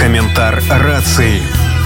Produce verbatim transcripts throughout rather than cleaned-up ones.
Каментар рацыі.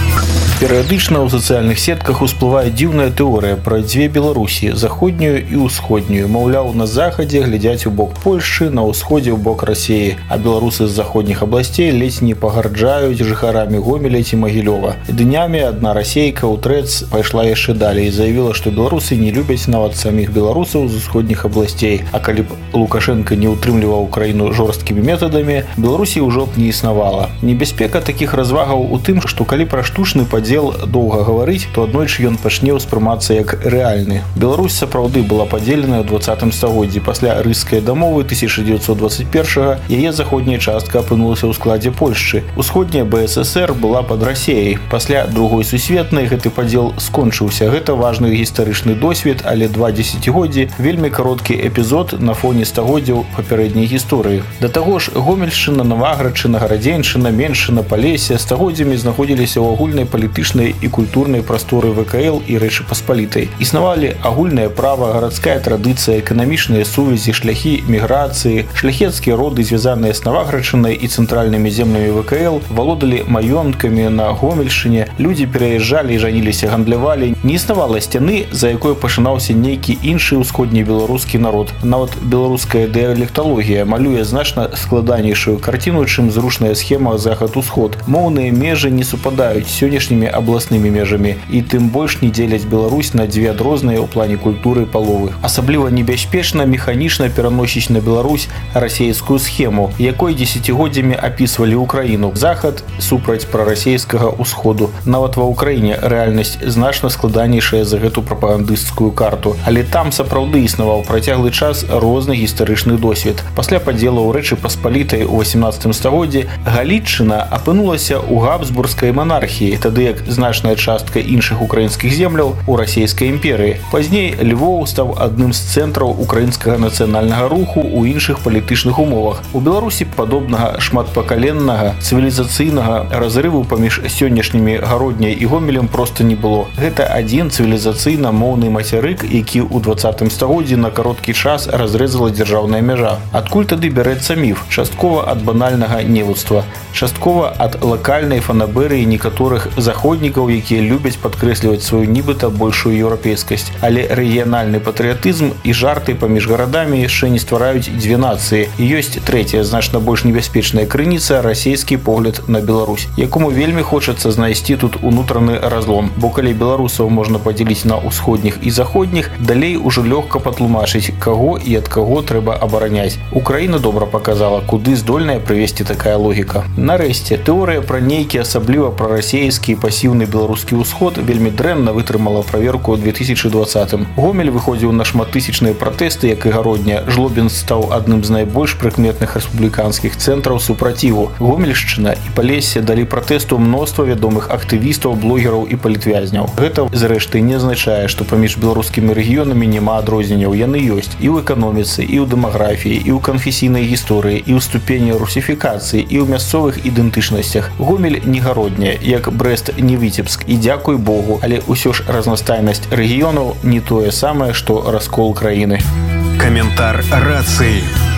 Перыядычна ў сацыяльных сетках усплывае дзіўная тэорыя пра дзве Беларусі, заходнюю і ўсходнюю. Маўляў, на захадзе глядзяць у бок Польшчы, на ўсходзе ў бок Расіі, а беларусы з заходніх абласцей ледзь не пагарджаюць жыхарамі Гомеля ці Магілёва. Днямі адна расейка ў трэц пайшла яшчэ далей і заявіла, што беларусы не любяць нават саміх беларусаў з усходніх абласцей. А калі б Лукашенко не ўтрымліваў краіну жорсткімі метадамі, Беларусі ўжо б не існавала. Небяспека такіх развагаў у тым, што калі пра штучны падзел доўга гаварыць, то аднойчы ён пачне ўспрымацца як рэальны. Беларусь сапраўды была падзеленая ў дваццатым стагоддзі. Пасля рыжскай дамовы тысяча дзевяцьсот дваццаць першага яе заходняя частка апынулася ў складзе Польшчы. Усходняя БССР была пад Расіяй. Пасля другой сусветнай гэты падзел скончыўся. Гэта важны гістарычны досвед, але два дзесяцігоддзі вельмі кароткі эпізод на фоне стагоддзяў папярэдняй гісторыі. Да таго ж, Гомельшчына, Наваградчына, Гарадзеншчына, Меншчына, Палессе стагоддзямі знаходзіліся ў агульнай палітычнай і культурнай прасторы ВКЛ і Рэчы Паспалітай. Існавалі агульнае права, гарадская традыцыя, эканамічныя сувязі, шляхі міграцыі, шляхецкія роды, звязаныя з Наваградчынай і цэнтральнымі землямі ВКЛ, валодалі маёнткамі на Гомельшчыне, людзі пераязджалі і жаніліся, гандлявалі. Не існавала сцяны, за якой пачынаўся нейкі іншы ўсходнебеларускі народ. Нават беларуская дыялекталогія малюе значна складанейшую карціну, чым зручная схема захад-усход. Моўныя межы не супадаюць з сённяшнімі абласнымі межамі і тым больш не дзеляць Беларусь на дзве адрозныя ў плане культуры паловы. Асабліва небяспечна механічна пераносіць на Беларусь расейскую схему, якой дзесяцігоддзямі апісвалі Украіну. Захад супраць прарасейскага ўсходу. Нават ва Ўкраіне рэальнасць значна складанейшая за гэту прапагандысцкую карту. Але там сапраўды існаваў працяглы час розны гістарычны досвед. Пасля падзелаў Рэчы Паспалітай у васямнаццатым стагоддзі Галіччына апынулася ў габсбургскай манархіі, тады як значная частка іншых украінскіх земляў у расійскай імперыі. Пазней Львоў стаў адным з цэнтраў украінскага нацыянальнага руху ў іншых палітычных умовах. У Беларусі падобнага шматпакаленнага цывілізацыйнага разрыву паміж сённяшнімі Гародняй і Гомелем проста не было. Гэта адзін цывілізацыйна-моўны мацярык, які ў дваццатым стагоддзі на кароткі час разрэзала дзяржаўная мяжа. Адкуль тады бярэцца міф? Часткова ад банальнага невуцтва, часткова ад лакальнай фанабэрыі некаторых заходнікаў, якія любяць падкрэсліваць сваю нібыта большую еўрапейскасць. Але рэгіянальны патрыятызм і жарты паміж гарадамі яшчэ не ствараюць дзве нацыі. І ёсць трэцяя, значна больш небяспечная крыніца – расійскі погляд на Беларусь, якому вельмі хочацца знайсці тут унутраны разлом. Бо калі беларусаў можна падзеліць на ўсходніх і заходніх, далей ужо лёгка патлумачыць, каго і ад каго трэба абараняць. Украіна добра паказала, куды здольная прывесці такая логіка. Нарэшце, тэорыя пра нейкі асабліва прарасейскі пасіўны беларускі ўсход вельмі дрэнна вытрымала праверку ў две тысячы дваццатым. Гомель выходзіў на шматтысячныя пратэсты, як і Гародня. Жлобін стаў адным з найбольш прыкметных рэспубліканскіх цэнтраў супраціву. Гомельшчына і Палессе далі пратэсту мноства вядомых актывістаў, блогераў і палітвязняў. Гэта, зрэшты, не азначае, што паміж беларускімі рэгіёнамі няма адрозненняў. Яны ёсць і ў эканоміцы, і ў дэмаграфіі, і ў канфесійнай гісторыі, і ў ступені русіфікацыі, і ў мясцовых ідэнтычнасцях. Гомель не Гародня, як Брэст не Віцебск, і дзякуй Богу, але ўсё ж разнастайнасць рэгіёнаў не тое самае, што раскол краіны. Каментар рацыі.